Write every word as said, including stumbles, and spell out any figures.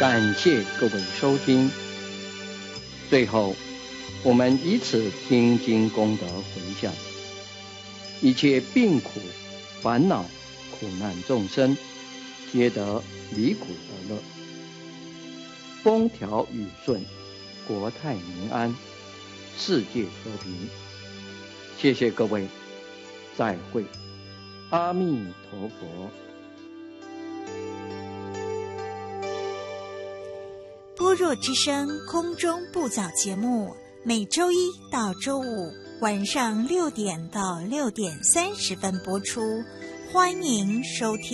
感谢各位收听。最后，我们以此听经功德回向，一切病苦、烦恼、苦难众生，皆得离苦得乐，风调雨顺，国泰民安，世界和平。谢谢各位，再会，阿弥陀佛。 般若之声空中布早节目，每周一到周五晚上六点到六点三十分播出，欢迎收听。